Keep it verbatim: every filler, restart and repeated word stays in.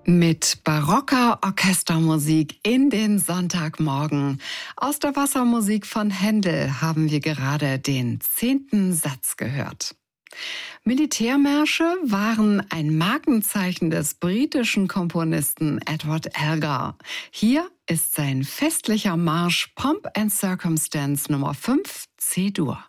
Mit barocker Orchestermusik in den Sonntagmorgen. Aus der Wassermusik von Händel haben wir gerade den zehnten Satz gehört. Militärmärsche waren ein Markenzeichen des britischen Komponisten Edward Elgar. Hier ist sein festlicher Marsch Pomp and Circumstance Nummer fünf C-Dur.